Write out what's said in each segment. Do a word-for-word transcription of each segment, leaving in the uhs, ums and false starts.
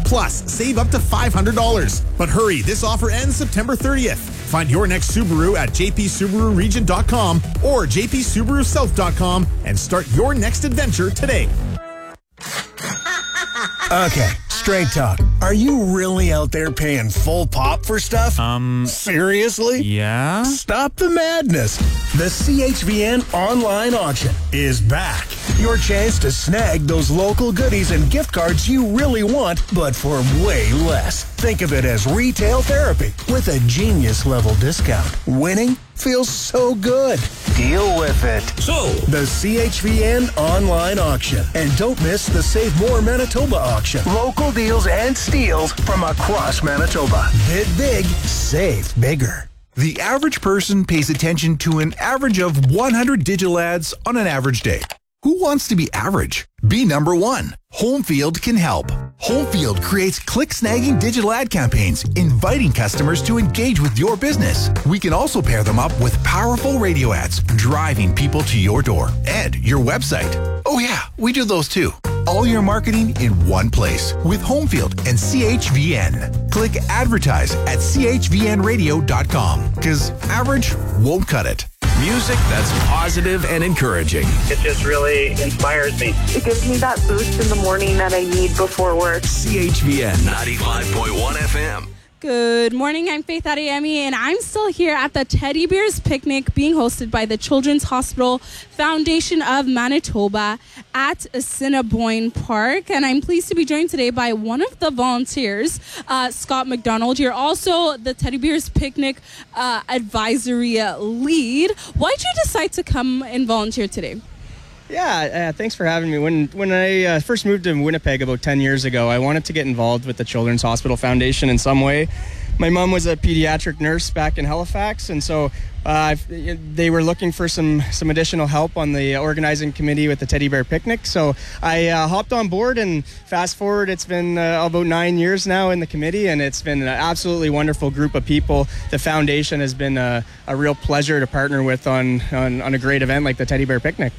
Plus, save up to five hundred dollars. But hurry, this offer ends September thirtieth. Find your next Subaru at j p subaru region dot com or j p subaru south dot com and start your next adventure today. Okay, straight talk. Are you really out there paying full pop for stuff? Um, Seriously? yeah? Stop the madness. The C H V N online auction is back. Your chance to snag those local goodies and gift cards you really want, but for way less. Think of it as retail therapy with a genius level discount. Winning feels so good. Deal with it. So, The C H V N online auction. And don't miss the Save More Manitoba auction. Local deals and steals from across Manitoba. Bid big, save bigger. The average person pays attention to an average of one hundred digital ads on an average day. Who wants to be average? Be number one. Homefield can help. Homefield creates click-snagging digital ad campaigns, inviting customers to engage with your business. We can also pair them up with powerful radio ads, driving people to your door and your website. Oh yeah, we do those too. All your marketing in one place with Homefield and C H V N. Click advertise at c h v n radio dot com because average won't cut it. music that's positive and encouraging. It just really inspires me. It gives me that boost in the morning that I need before work. C H V N ninety-five point one F M. Good morning, I'm Faith Adeyemi, and I'm still here at the Teddy Bears Picnic being hosted by the Children's Hospital Foundation of Manitoba at Assiniboine Park. And I'm pleased to be joined today by one of the volunteers, uh, Scott McDonald. You're also the Teddy Bears Picnic uh, advisory lead. Why did you decide to come and volunteer today? Yeah, uh, thanks for having me. When when I uh, first moved to Winnipeg about ten years ago, I wanted to get involved with the Children's Hospital Foundation in some way. My mom was a pediatric nurse back in Halifax, and so uh, they were looking for some, some additional help on the organizing committee with the Teddy Bear Picnic. So I uh, hopped on board, and fast forward, it's been uh, about nine years now in the committee, and it's been an absolutely wonderful group of people. The foundation has been a, a real pleasure to partner with on, on, on a great event like the Teddy Bear Picnic.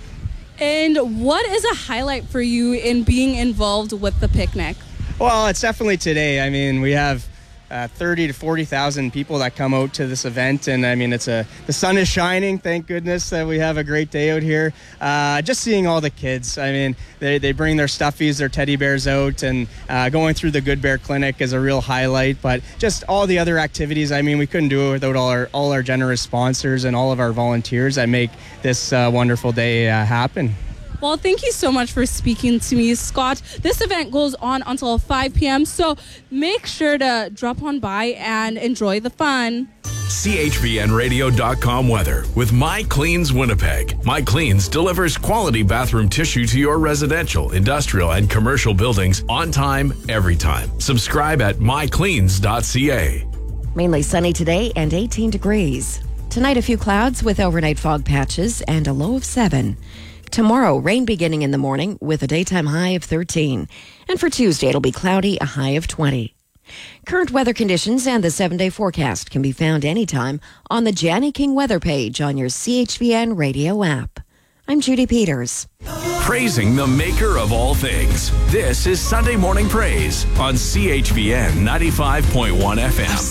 And what is a highlight for you in being involved with the picnic? Well, it's definitely today. I mean, we have uh, thirty to forty thousand people that come out to this event, and I mean, it's a the sun is shining. Thank goodness that we have a great day out here. Uh, just seeing all the kids. I mean, they they bring their stuffies, their teddy bears out, and uh, going through the Good Bear Clinic is a real highlight. But just all the other activities. I mean, we couldn't do it without all our all our generous sponsors and all of our volunteers that make this uh, wonderful day uh, happen. Well, thank you so much for speaking to me, Scott. This event goes on until five p.m., so make sure to drop on by and enjoy the fun. C H V N radio dot com weather with My Cleans Winnipeg. My Cleans delivers quality bathroom tissue to your residential, industrial, and commercial buildings on time, every time. Subscribe at my cleans dot c a. Mainly sunny today and eighteen degrees. Tonight, a few clouds with overnight fog patches and a low of seven. Tomorrow, rain beginning in the morning with a daytime high of thirteen. And for Tuesday, it'll be cloudy, a high of twenty. Current weather conditions and the seven-day forecast can be found anytime on the Janny King weather page on your C H V N radio app. I'm Judy Peters. Praising the maker of all things. This is Sunday Morning Praise on C H V N ninety-five point one F M.